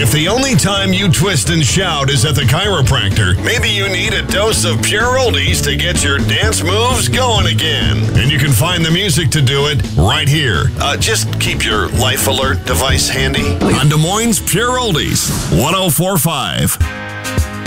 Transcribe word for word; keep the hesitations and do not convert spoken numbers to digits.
If the only time you twist and shout is at the chiropractor, maybe you need a dose of pure oldies to get your dance moves going again. And you can find the music to do it right here. Uh, just keep your life alert device handy on Des Moines Pure Oldies, one oh four point five.